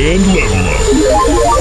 and Level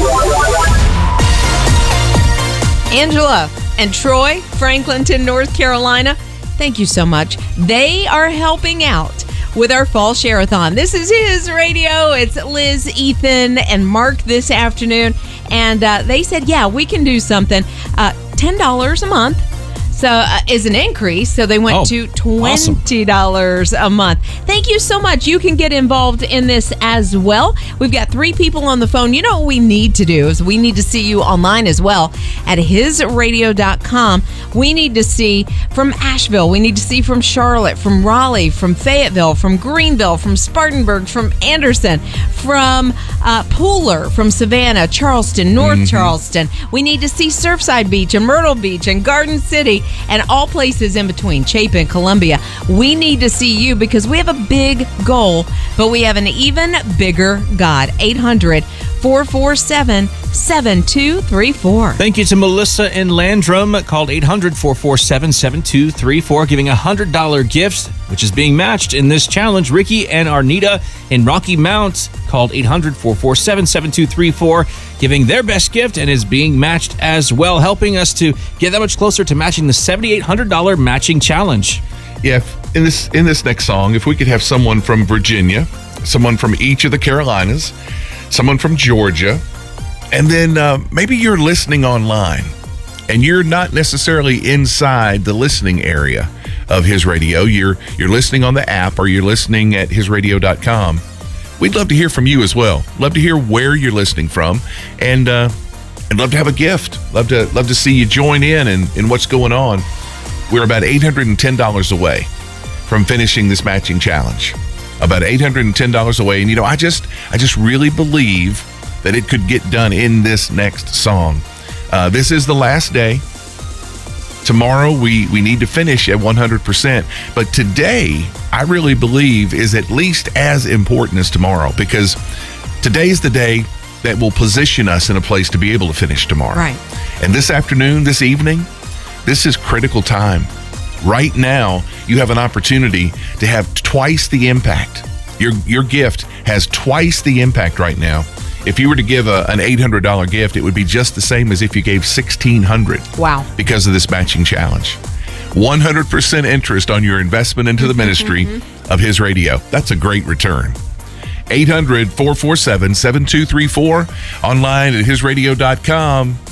Up. Angela and Troy, Franklinton, North Carolina, thank you so much. They are helping out with our Fall Share-a-thon. This is His Radio. It's Liz, Ethan, and Mark this afternoon. And they said, yeah, we can do something. $10 a month. So is an increase. So they went to $20 a month. Thank you so much. You can get involved in this as well. We've got 3 people on the phone. You know what we need to do is we need to see you online as well at hisradio.com. We need to see from Asheville. We need to see from Charlotte, from Raleigh, from Fayetteville, from Greenville, from Spartanburg, from Anderson, from Pooler, from Savannah, Charleston, North Charleston. We need to see Surfside Beach and Myrtle Beach and Garden City and all places in between, Chapin, Columbia. We need to see you because we have a big goal, but we have an even bigger God. 800-447-7234. Thank you to Melissa in Landrum, called 800-447-7234, giving a $100 gift, which is being matched in this challenge. Ricky and Arnita in Rocky Mount, called 800-447-7234, giving their best gift and is being matched as well, helping us to get that much closer to matching the $7,800 matching challenge. Yeah, in this next song, if we could have someone from Virginia, someone from each of the Carolinas, someone from Georgia, and then maybe you're listening online and you're not necessarily inside the listening area of His Radio. You're listening on the app or you're listening at hisradio.com. We'd love to hear from you as well. Love to hear where you're listening from, and love to have a gift. Love to see you join in what's going on. We're about $810 away from finishing this matching challenge. About $810 away, and I just really believe that it could get done in this next song. This is the last day. Tomorrow, we need to finish at 100%. But today, I really believe, is at least as important as tomorrow, because today's the day that will position us in a place to be able to finish tomorrow. Right. And this afternoon, this evening, this is critical time. Right now, you have an opportunity to have twice the impact. Your gift has twice the impact right now. If you were to give an $800 gift, it would be just the same as if you gave $1,600. Wow. Because of this matching challenge. 100% interest on your investment into the ministry of His Radio. That's a great return. 800-447-7234. Online at hisradio.com.